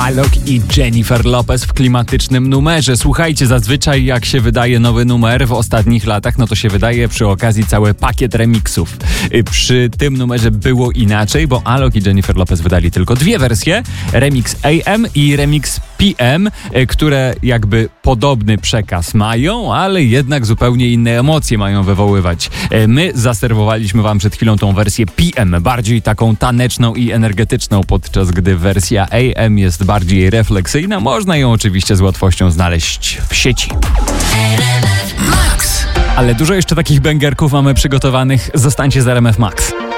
Alok i Jennifer Lopez w klimatycznym numerze. Słuchajcie, zazwyczaj jak się wydaje nowy numer w ostatnich latach, no to się wydaje przy okazji cały pakiet remixów. Przy tym numerze było inaczej, bo Alok i Jennifer Lopez wydali tylko dwie wersje. Remix AM i remix PM, które jakby podobny przekaz mają, ale jednak zupełnie inne emocje mają wywoływać. My zaserwowaliśmy wam przed chwilą tą wersję PM, bardziej taką taneczną i energetyczną, podczas gdy wersja AM jest bardziej refleksyjna. Można ją oczywiście z łatwością znaleźć w sieci. Ale dużo jeszcze takich bęgerków mamy przygotowanych. Zostańcie z RMF Max.